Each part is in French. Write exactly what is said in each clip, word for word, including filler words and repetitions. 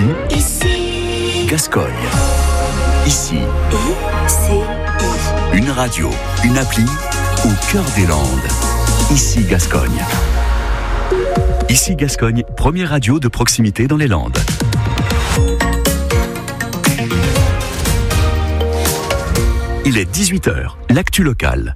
Ici, Ici, Gascogne. Ici, I-C-I. une radio, une appli au cœur des Landes. Ici, Gascogne. Ici, Gascogne, première radio de proximité dans les Landes. Il est dix-huit heures, l'actu locale.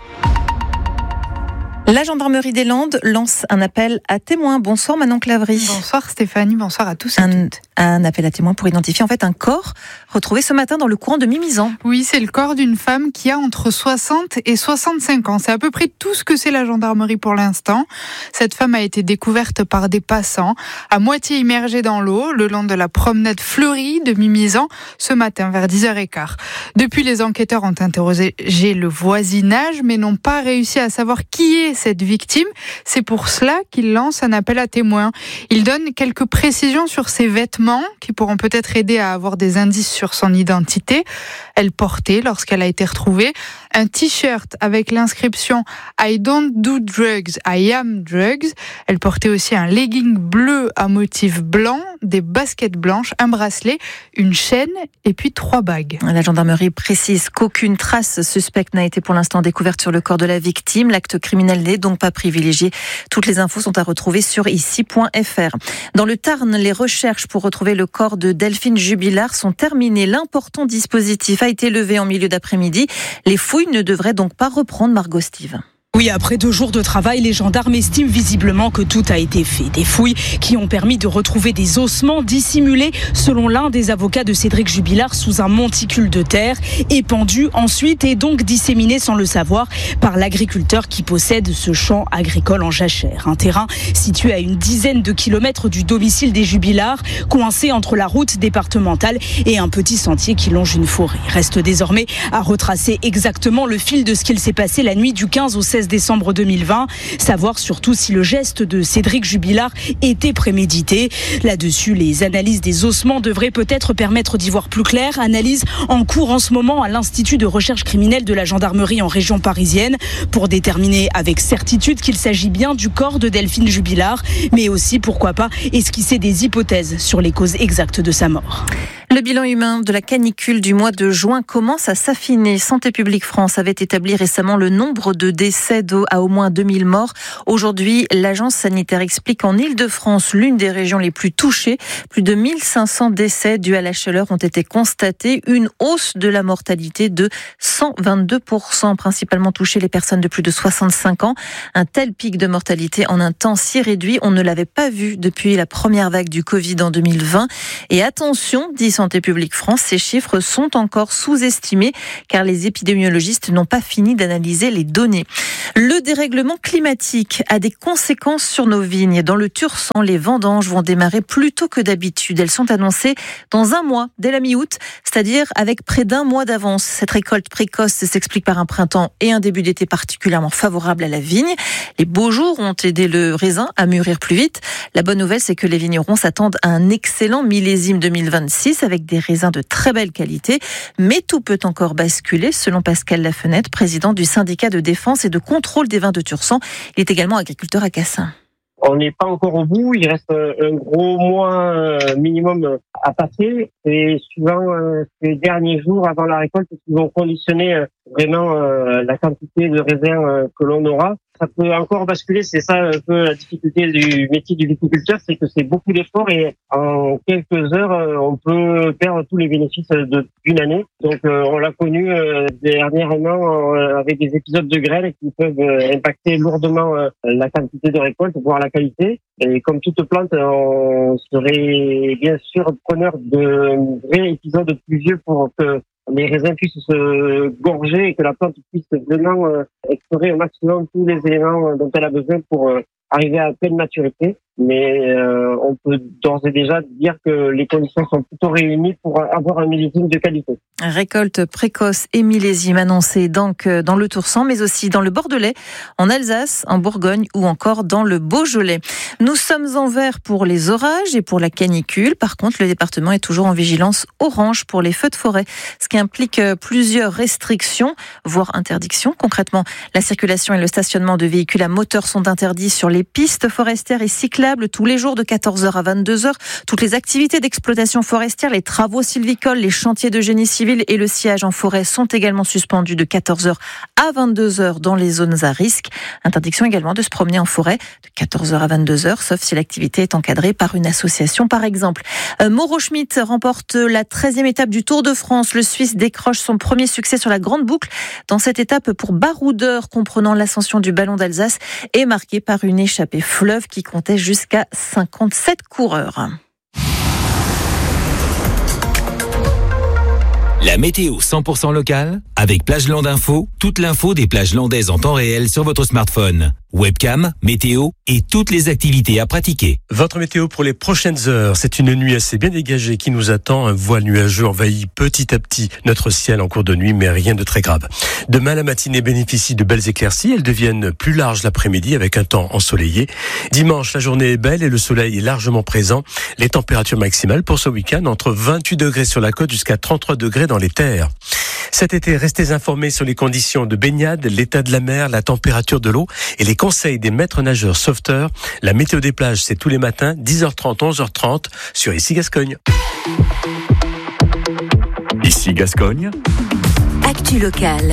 La gendarmerie des Landes lance un appel à témoins. Bonsoir Manon Clavry. Bonsoir Stéphanie, bonsoir à tous et un, toutes. Un appel à témoins pour identifier en fait un corps retrouvé ce matin dans le courant de Mimizan. Oui, c'est le corps d'une femme qui a entre soixante et soixante-cinq ans. C'est à peu près tout ce que c'est la gendarmerie pour l'instant. Cette femme a été découverte par des passants, à moitié immergée dans l'eau, le long de la promenade fleurie de Mimizan, ce matin vers dix heures quinze. Depuis, les enquêteurs ont interrogé le voisinage, mais n'ont pas réussi à savoir qui est cette victime. C'est pour cela qu'il lance un appel à témoins. Il donne quelques précisions sur ses vêtements qui pourront peut-être aider à avoir des indices sur son identité. Elle portait, lorsqu'elle a été retrouvée, un t-shirt avec l'inscription I don't do drugs, I am drugs. Elle portait aussi un legging bleu à motif blanc, des baskets blanches, un bracelet, une chaîne et puis trois bagues. La gendarmerie précise qu'aucune trace suspecte n'a été pour l'instant découverte sur le corps de la victime. L'acte criminel n'est donc pas privilégié. Toutes les infos sont à retrouver sur ici point f r. Dans le Tarn, les recherches pour retrouver le corps de Delphine Jubilard sont terminées. L'important dispositif a été levé en milieu d'après-midi. Les fouilles ne devraient donc pas reprendre, Margot Steve. Oui, après deux jours de travail, les gendarmes estiment visiblement que tout a été fait. Des fouilles qui ont permis de retrouver des ossements dissimulés, selon l'un des avocats de Cédric Jubilard, sous un monticule de terre, épandu ensuite et donc disséminé sans le savoir par l'agriculteur qui possède ce champ agricole en jachère. Un terrain situé à une dizaine de kilomètres du domicile des Jubilards, coincé entre la route départementale et un petit sentier qui longe une forêt. Reste désormais à retracer exactement le fil de ce qu'il s'est passé la nuit du quinze au seize décembre deux mille vingt, savoir surtout si le geste de Cédric Jubilard était prémédité. Là-dessus, les analyses des ossements devraient peut-être permettre d'y voir plus clair. Analyse en cours en ce moment à l'Institut de recherche criminelle de la gendarmerie en région parisienne pour déterminer avec certitude qu'il s'agit bien du corps de Delphine Jubilard, mais aussi, pourquoi pas, esquisser des hypothèses sur les causes exactes de sa mort. Le bilan humain de la canicule du mois de juin commence à s'affiner. Santé publique France avait établi récemment le nombre de décès d'eau à au moins deux mille morts. Aujourd'hui, l'agence sanitaire explique qu'en Île-de-France, l'une des régions les plus touchées, plus de mille cinq cents décès dus à la chaleur ont été constatés. Une hausse de la mortalité de cent vingt-deux pour cent, principalement touchées les personnes de plus de soixante-cinq ans. Un tel pic de mortalité en un temps si réduit, on ne l'avait pas vu depuis la première vague du Covid en deux mille vingt. Et attention, dit Santé publique France, ces chiffres sont encore sous-estimés car les épidémiologistes n'ont pas fini d'analyser les données. Le dérèglement climatique a des conséquences sur nos vignes. Dans le Tursan, les vendanges vont démarrer plus tôt que d'habitude. Elles sont annoncées dans un mois, dès la mi-août, c'est-à-dire avec près d'un mois d'avance. Cette récolte précoce s'explique par un printemps et un début d'été particulièrement favorable à la vigne. Les beaux jours ont aidé le raisin à mûrir plus vite. La bonne nouvelle, c'est que les vignerons s'attendent à un excellent millésime deux mille vingt-six avec des raisins de très belle qualité. Mais tout peut encore basculer, selon Pascal Lafenêtre, président du syndicat de défense et de contrôle des vins de Tursan. Il est également agriculteur à Cassin. On n'est pas encore au bout, il reste un gros mois minimum à passer et suivant ces derniers jours avant la récolte qui vont conditionner vraiment la quantité de raisins que l'on aura. Ça peut encore basculer, c'est ça un peu la difficulté du métier du viticulteur, c'est que c'est beaucoup d'efforts et en quelques heures, on peut perdre tous les bénéfices d'une année. Donc on l'a connu dernièrement avec des épisodes de grêle qui peuvent impacter lourdement la quantité de récolte, voire la qualité. Et comme toute plante, on serait bien sûr preneur de vrais épisodes pluvieux pour que les raisins puissent se gorger et que la plante puisse vraiment euh, explorer au maximum tous les éléments dont elle a besoin pour euh, arriver à pleine maturité. Mais euh, on peut d'ores et déjà dire que les conditions sont plutôt réunies pour avoir un millésime de qualité. Récolte précoce et millésime annoncée donc dans le Tursan, mais aussi dans le Bordelais, en Alsace, en Bourgogne ou encore dans le Beaujolais. Nous sommes en vert pour les orages et pour la canicule. Par contre, le département est toujours en vigilance orange pour les feux de forêt, ce qui implique plusieurs restrictions, voire interdictions. Concrètement, la circulation et le stationnement de véhicules à moteur sont interdits sur les pistes forestières et cyclables cyclables tous les jours de quatorze heures à vingt-deux heures. Toutes les activités d'exploitation forestière, les travaux sylvicoles, les chantiers de génie civil et le sillage en forêt sont également suspendus de quatorze heures à vingt-deux heures dans les zones à risque. Interdiction également de se promener en forêt de quatorze heures à vingt-deux heures, sauf si l'activité est encadrée par une association par exemple. Euh, Mauro Schmitt remporte la treizième étape du Tour de France. Le Suisse décroche son premier succès sur la grande boucle. Dans cette étape pour baroudeur comprenant l'ascension du Ballon d'Alsace est marquée par une échappée fleuve qui comptait jusqu'à cinquante-sept coureurs. La météo cent pour cent locale avec Plageland Info, toute l'info des plages landaises en temps réel sur votre smartphone. Webcam, météo et toutes les activités à pratiquer. Votre météo pour les prochaines heures, c'est une nuit assez bien dégagée qui nous attend. Un voile nuageux envahit petit à petit notre ciel en cours de nuit, mais rien de très grave. Demain, la matinée bénéficie de belles éclaircies. Elles deviennent plus larges l'après-midi avec un temps ensoleillé. Dimanche, la journée est belle et le soleil est largement présent. Les températures maximales pour ce week-end, entre vingt-huit degrés sur la côte jusqu'à trente-trois degrés dans les terres. Cet été, restez informés sur les conditions de baignade, l'état de la mer, la température de l'eau et les conseils des maîtres nageurs sauveteurs. La météo des plages, c'est tous les matins, dix heures trente, onze heures trente, sur Ici Gascogne. Ici Gascogne. Actu locale.